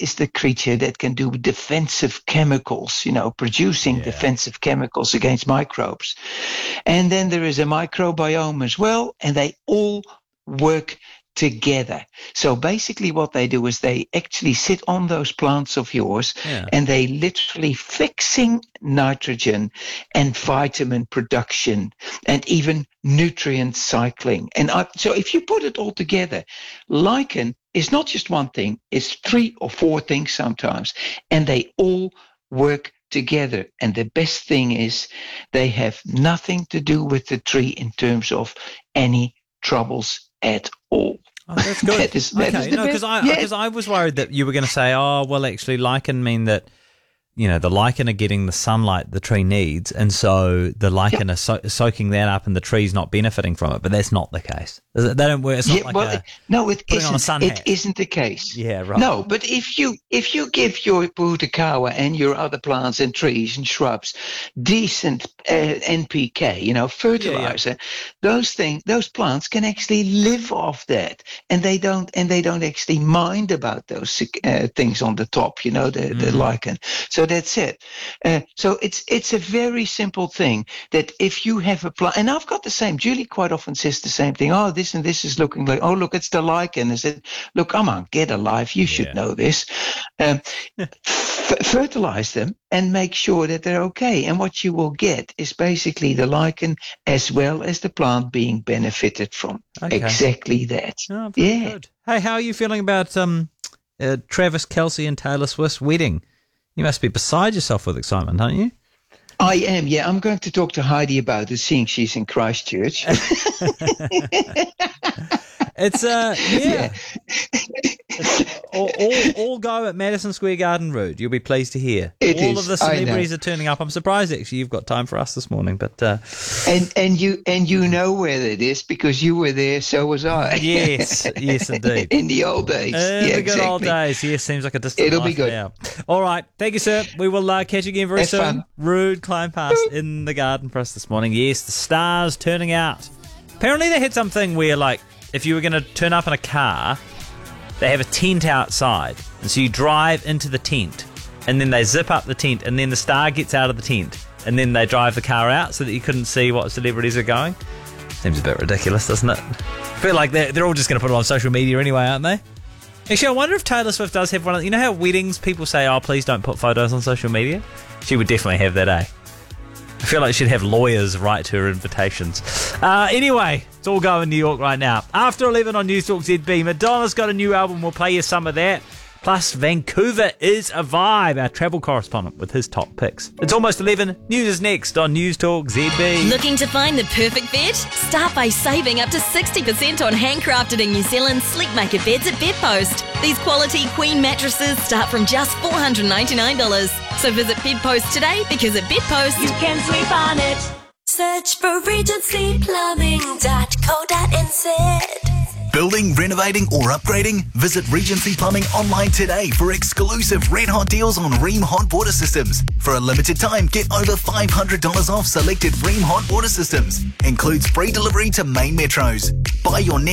is the creature that can do defensive chemicals, producing defensive chemicals against microbes. And then there is a microbiome as well, and they all work together. So basically what they do is they actually sit on those plants of yours and they literally fixing nitrogen and vitamin production and even nutrient cycling. And so if you put it all together, lichen is not just one thing, it's 3 or 4 things sometimes, and they all work together. And the best thing is they have nothing to do with the tree in terms of any troubles at all. Oh, that's good. Because I was worried that you were going to say, oh, well, actually, lichen mean that, the lichen are getting the sunlight the tree needs, and so the lichen are soaking that up and the tree's not benefiting from it, but that's not the case. They don't work. It's not it isn't. It isn't the case. Yeah, right. No, but if you give your putakawa and your other plants and trees and shrubs decent NPK, fertilizer, those plants can actually live off that, and they don't actually mind about those things on the top, the lichen. So that's it. So it's a very simple thing that if you have a plant, and I've got the same. Julie quite often says the same thing. Oh, this and this is looking like. Oh, look, it's the lichen. I said, look, come on, get a life. You should know this. Fertilize them and make sure that they're okay. And what you will get is basically the lichen as well as the plant being benefited from. Okay. Exactly that. Oh, good. Hey, how are you feeling about Travis Kelce and Taylor Swift's wedding? You must be beside yourself with excitement, aren't you? I am, yeah. I'm going to talk to Heidi about it, seeing she's in Christchurch. It's all go at Madison Square Garden Road. You'll be pleased to hear. All of the celebrities are turning up. I'm surprised actually you've got time for us this morning, but and you know where it is because you were there, so was I. Yes, indeed. In the old days, the good old days. Yes, seems like a distant. It'll be good. Now. All right, thank you, sir. We will catch you again very soon. Fun. Rude climb past in the garden for us this morning. Yes, the stars turning out. Apparently, they had something where if you were going to turn up in a car, they have a tent outside. And so you drive into the tent, and then they zip up the tent, and then the star gets out of the tent, and then they drive the car out so that you couldn't see what celebrities are going. Seems a bit ridiculous, doesn't it? I feel like they're all just going to put it on social media anyway, aren't they? Actually, I wonder if Taylor Swift does have one of... You know how at weddings people say, oh, please don't put photos on social media? She would definitely have that, eh? I feel like she'd have lawyers write her invitations. Anyway, it's all going New York right now. After 11 on News Talk ZB, Madonna's got a new album. We'll play you some of that. Plus, Vancouver is a vibe. Our travel correspondent with his top picks. It's almost 11. News is next on News Talk ZB. Looking to find the perfect bed? Start by saving up to 60% on handcrafted in New Zealand Sleepmaker beds at Bedpost. These quality queen mattresses start from just $499. So visit Bedpost today because at Bedpost you can sleep on it. Search for regencyplumbing.co.nz. Building, renovating or upgrading? Visit Regency Plumbing online today for exclusive red hot deals on Rheem hot water systems. For a limited time, get over $500 off selected Rheem hot water systems. Includes free delivery to main metros. Buy your next